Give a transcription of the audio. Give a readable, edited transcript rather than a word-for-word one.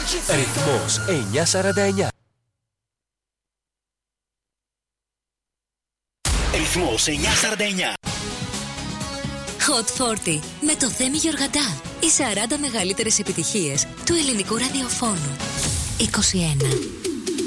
Ρυθμός 949. Ρυθμός 949. Hot 40 με το Θέμη Γιοργαντά. Οι 40 μεγαλύτερες επιτυχίες του ελληνικού ραδιοφώνου. 21.